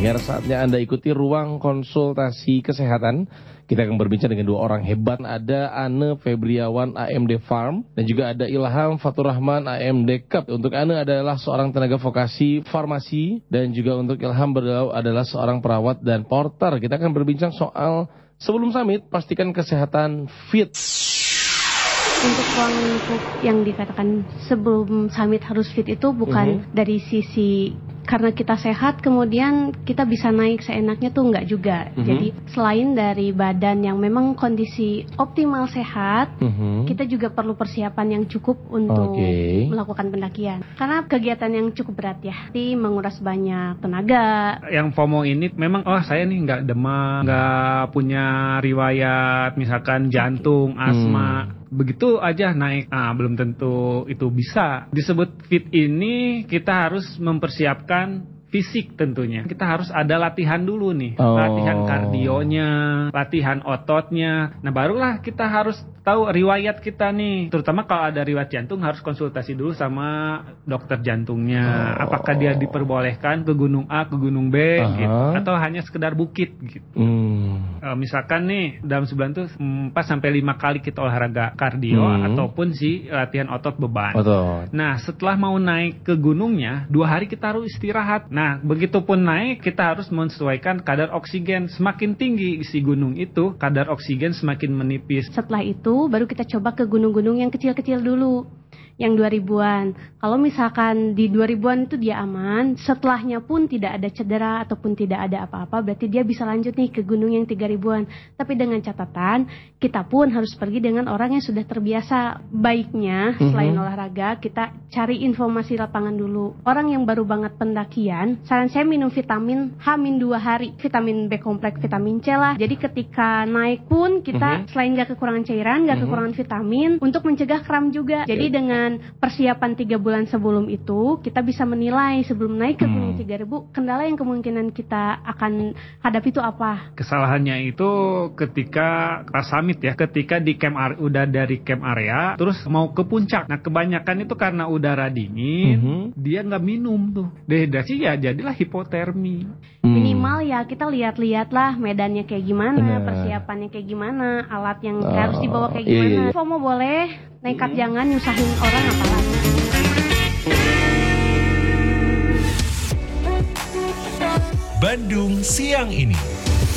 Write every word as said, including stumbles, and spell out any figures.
pendengar, saatnya Anda ikuti ruang konsultasi kesehatan. Kita akan berbincang dengan dua orang hebat. Ada Ane Febriawan A M D Farm dan juga ada Ilham Fatur Rahman A M D Cup. Untuk Ane adalah seorang tenaga vokasi farmasi dan juga untuk Ilham adalah seorang perawat dan porter. Kita akan berbincang soal sebelum summit pastikan kesehatan fit. Untuk ruang lingkup yang dikatakan sebelum summit harus fit itu bukan uh-huh. dari sisi karena kita sehat kemudian kita bisa naik seenaknya tuh enggak juga. Uh-huh. Jadi selain dari badan yang memang kondisi optimal sehat, uh-huh. kita juga perlu persiapan yang cukup untuk okay. melakukan pendakian. Karena kegiatan yang cukup berat ya, jadi menguras banyak tenaga. Yang FOMO ini memang oh saya nih nggak demam, nggak punya riwayat misalkan jantung, okay. asma. Hmm. Begitu aja naik, ah belum tentu itu bisa. Disebut fit ini kita harus mempersiapkan fisik tentunya. Kita harus ada latihan dulu nih, oh. latihan kardionya, latihan ototnya. Nah barulah kita harus tahu riwayat kita nih. Terutama kalau ada riwayat jantung harus konsultasi dulu sama dokter jantungnya. Oh. Apakah dia diperbolehkan ke gunung A, ke gunung B, uh-huh. gitu, atau hanya sekedar bukit gitu. Hmm. E, misalkan nih dalam sebulan tuh empat sampai lima kali kita olahraga kardio hmm. ataupun si latihan otot beban. Otot. Nah setelah mau naik ke gunungnya dua hari kita harus istirahat. Nah Nah, begitupun naik, kita harus menyesuaikan kadar oksigen. Semakin tinggi si gunung itu, kadar oksigen semakin menipis. Setelah itu, baru kita coba ke gunung-gunung yang kecil-kecil dulu. Yang dua ribuan. Kalau misalkan di dua ribuan itu dia aman, setelahnya pun tidak ada cedera ataupun tidak ada apa-apa, berarti dia bisa lanjut nih ke gunung yang tiga ribuan. Tapi dengan catatan, kita pun harus pergi dengan orang yang sudah terbiasa. Baiknya, mm-hmm. selain olahraga, kita cari informasi lapangan dulu. Orang yang baru banget pendakian, saran saya minum vitamin H dua hari. Vitamin B kompleks, vitamin C lah. Jadi ketika naik pun, kita mm-hmm. selain gak kekurangan cairan, gak mm-hmm. kekurangan vitamin, untuk mencegah kram juga. Jadi okay. dengan persiapan tiga bulan sebelum itu, kita bisa menilai sebelum naik ke gunung tiga ribu, kendala yang kemungkinan kita akan hadapi itu apa. Kesalahannya itu ketika pas summit ya, ketika di camp area, udah dari camp area, terus mau ke puncak. Nah kebanyakan itu karena udara dingin, mm-hmm. dia nggak minum tuh. Dehidrasi ya jadilah hipotermi. Hmm. Minimal ya kita lihat-lihat lah medannya kayak gimana, nah. persiapannya kayak gimana, alat yang oh. harus dibawa kayak gimana. Iya, iya. FOMO boleh, nekat hmm. jangan nyusahin orang apalagi. Bandung Siang Ini.